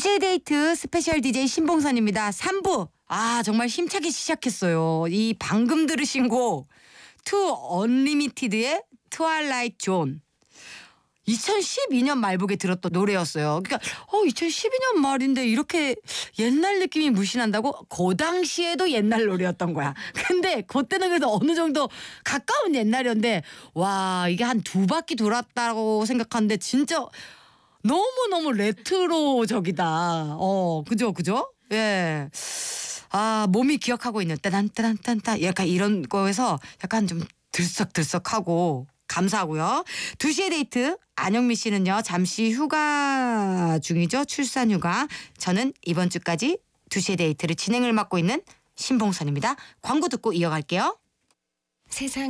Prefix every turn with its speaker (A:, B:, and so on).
A: 2시의 데이트 스페셜 DJ 신봉선입니다. 3부. 정말 힘차게 시작했어요. 이 방금 들으신 곡 투 언리미티드의 트와일라이트 존. 2012년 말복에 들었던 노래였어요. 그러니까 2012년 말인데 이렇게 옛날 느낌이 무신한다고? 그 당시에도 옛날 노래였던 거야. 근데 그때는 그래도 어느 정도 가까운 옛날이었는데 와, 이게 한 2바퀴 돌았다고 생각하는데 진짜 너무너무 레트로적이다. 그죠? 예. 몸이 기억하고 있는 따단따단따단 약간 이런 거에서 약간 좀 들썩들썩하고 감사하고요. 2시의 데이트 안영미 씨는요. 잠시 휴가 중이죠. 출산 휴가. 저는 이번 주까지 2시의 데이트를 진행을 맡고 있는 신봉선입니다. 광고 듣고 이어갈게요.
B: 세상